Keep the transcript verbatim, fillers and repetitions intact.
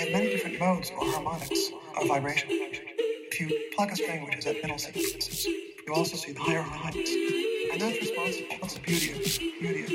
have many different modes or harmonics of vibration. If you pluck a string which is at middle sequences, you also see the higher harmonics. And that's responsible. That's the beauty of it. Beauty of